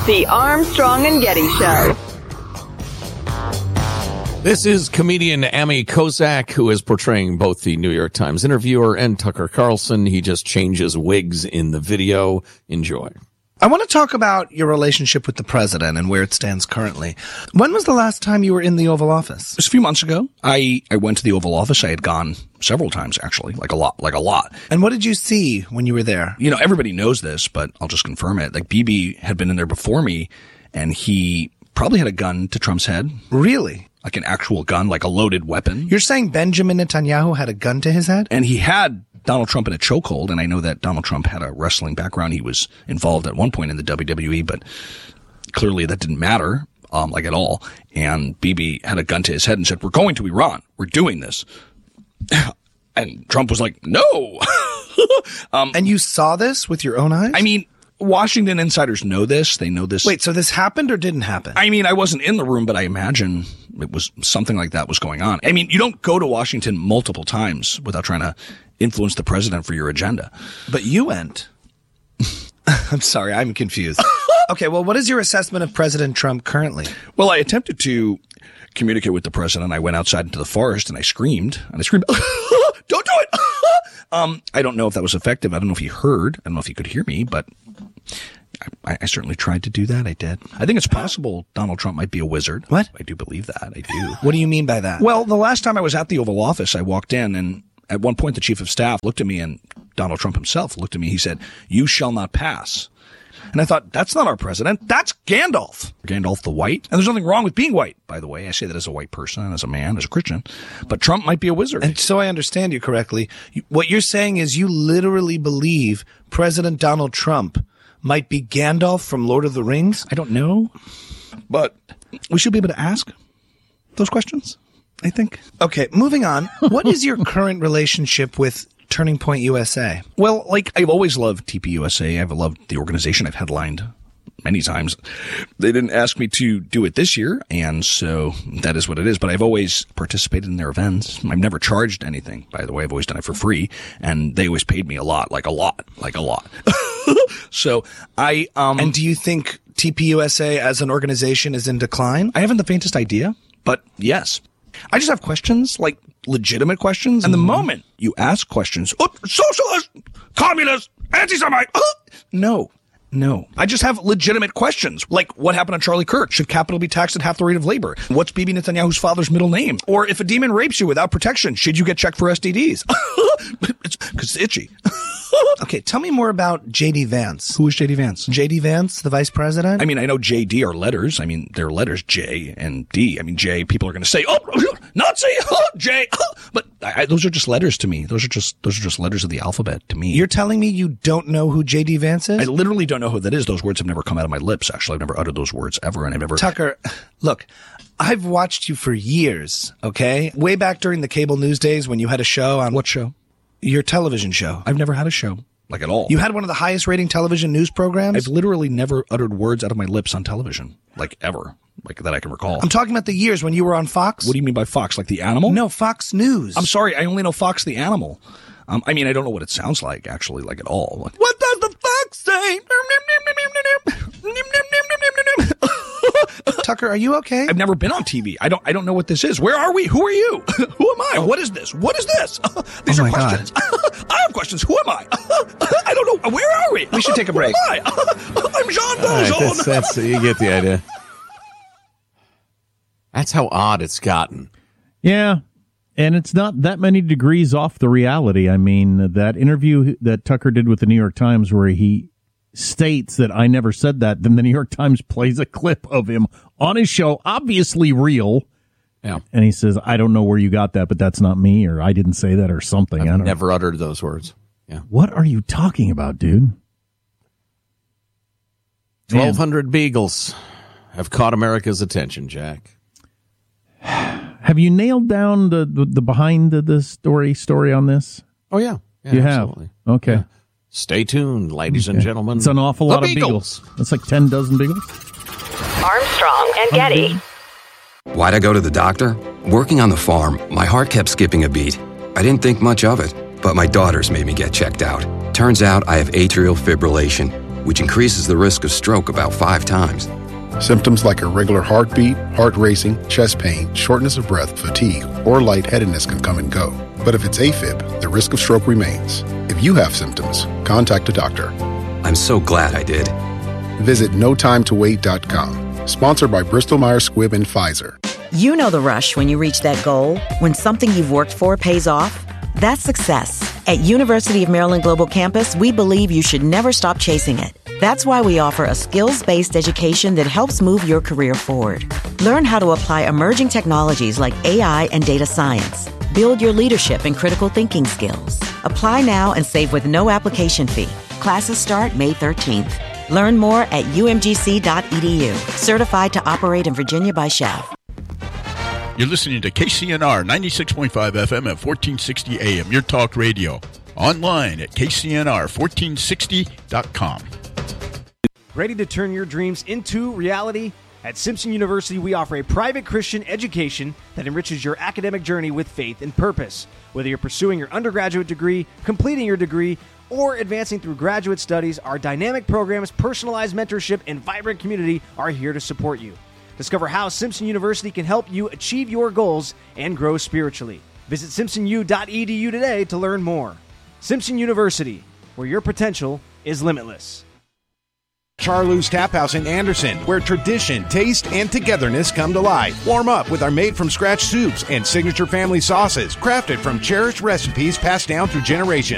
The Armstrong and Getty Show. This is comedian Amy Kozak, who is portraying both the New York Times interviewer and Tucker Carlson. He just changes wigs in the video. Enjoy. I want to talk about your relationship with the president and where it stands currently. When was the last time you were in the Oval Office? It was a few months ago. I went to the Oval Office. I had gone several times, actually, like a lot. And what did you see when you were there? You know, everybody knows this, but I'll just confirm it. Like, Bibi had been in there before me, and he probably had a gun to Trump's head. Really? Like an actual gun, like a loaded weapon. You're saying Benjamin Netanyahu had a gun to his head? And he had Donald Trump in a chokehold, and I know that Donald Trump had a wrestling background. He was involved at one point in the WWE, but clearly that didn't matter, like at all. And Bibi had a gun to his head and said, "We're going to Iran. We're doing this." And Trump was like, "No." And you saw this with your own eyes? I mean, Washington insiders know this. They know this. Wait, so this happened or didn't happen? I mean, I wasn't in the room, but I imagine it was something like that was going on. I mean, you don't go to Washington multiple times without trying to influence the president for your agenda. But you went. I'm sorry, I'm confused. Okay, well, what is your assessment of President Trump currently? Well, I attempted to communicate with the president. I went outside into the forest and I screamed, "Don't do it!" I don't know if that was effective. I don't know if he heard. I don't know if he could hear me, but I certainly tried to do that. I did. I think it's possible Donald Trump might be a wizard. What? I do believe that. I do. What do you mean by that? Well, the last time I was at the Oval Office, I walked in, and at one point the chief of staff looked at me, and Donald Trump himself looked at me. He said, "You shall not pass." And I thought, that's not our president. That's Gandalf. Gandalf the White. And there's nothing wrong with being white, by the way. I say that as a white person, as a man, as a Christian. But Trump might be a wizard. And so I understand you correctly. What you're saying is you literally believe President Donald Trump might be Gandalf from Lord of the Rings? I don't know. But we should be able to ask those questions, I think. Okay, moving on. What is your current relationship with Turning Point USA? Well, like, I've always loved TPUSA. I've loved the organization. I've headlined many times. They didn't ask me to do it this year, and so that is what it is. But I've always participated in their events. I've never charged anything, by the way. I've always done it for free, and they always paid me a lot. So I And do you think TPUSA as an organization is in decline? I haven't the faintest idea, but yes. I just have questions, like legitimate questions. And the moment you ask questions, socialist, communist, anti-Semite, no. I just have legitimate questions, like what happened on Charlie Kirk? Should capital be taxed at half the rate of labor? What's Bibi Netanyahu's father's middle name? Or if a demon rapes you without protection, should you get checked for STDs? Because it's itchy. Okay, tell me more about J.D. Vance. Who is J.D. Vance? J.D. Vance, the vice president? I mean, I know J.D. are letters. I mean, they're letters J and D. I mean, J, people are going to say, Nazi, J, but those are just letters to me. Those are just letters of the alphabet to me. You're telling me you don't know who J.D. Vance is? I literally don't know who that is. Those words have never come out of my lips, actually. I've never uttered those words ever, and I've never... Tucker, look, I've watched you for years, okay? Way back during the cable news days when you had a show on... What show? Your television show. I've never had a show. Like at all. You had one of the highest rating television news programs? I've literally never uttered words out of my lips on television. Like ever. Like that I can recall. I'm talking about the years when you were on Fox. What do you mean by Fox? Like the animal? No, Fox News. I'm sorry. I only know Fox the animal. I mean, I don't know what it sounds like, actually, like at all. Like, what does the fox say? Tucker, are you okay? I've never been on TV. I don't know what this is. Where are we? Who are you? Who am I? What is this? What is this? These are questions. I have questions. Who am I? I don't know. Where are we? We should take a break. Who am I? I'm Jean Valjean. That's you get the idea. That's how odd it's gotten. Yeah. And it's not that many degrees off the reality. I mean, that interview that Tucker did with the New York Times where he states that I never said that, then the New York Times plays a clip of him on his show, obviously real. Yeah. And he says, I don't know where you got that, but that's not me, or I didn't say that, or something. I've never uttered those words. Yeah. What are you talking about, dude? 1,200 beagles have caught America's attention, Jack. Have you nailed down the behind the story on this? Oh, yeah. You absolutely. have? Okay. Yeah. Stay tuned, ladies and gentlemen. It's an awful lot of beagles. That's like 10 dozen beagles. Armstrong and Getty. Why'd I go to the doctor? Working on the farm, my heart kept skipping a beat. I didn't think much of it, but my daughters made me get checked out. Turns out I have atrial fibrillation. which increases the risk of stroke about 5 times. Symptoms like irregular heartbeat, heart racing, chest pain, shortness of breath, fatigue, or lightheadedness can come and go. But if it's AFib, the risk of stroke remains. If you have symptoms, contact a doctor. I'm so glad I did. Visit notimetowait.com. Sponsored by Bristol-Myers Squibb and Pfizer. You know the rush when you reach that goal, when something you've worked for pays off. That's success. At University of Maryland Global Campus, we believe you should never stop chasing it. That's why we offer a skills-based education that helps move your career forward. Learn how to apply emerging technologies like AI and data science. Build your leadership and critical thinking skills. Apply now and save with no application fee. Classes start May 13th. Learn more at umgc.edu. Certified to operate in Virginia by Chev. You're listening to KCNR 96.5 FM at 1460 AM, your talk radio. Online at kcnr1460.com. Ready to turn your dreams into reality? At Simpson University, we offer a private Christian education that enriches your academic journey with faith and purpose. Whether you're pursuing your undergraduate degree, completing your degree, or advancing through graduate studies, our dynamic programs, personalized mentorship, and vibrant community are here to support you. Discover how Simpson University can help you achieve your goals and grow spiritually. Visit simpsonu.edu today to learn more. Simpson University, where your potential is limitless. Charloo's Tap House in Anderson, where tradition, taste, and togetherness come to life. Warm up with our made-from-scratch soups and signature family sauces, crafted from cherished recipes passed down through generations.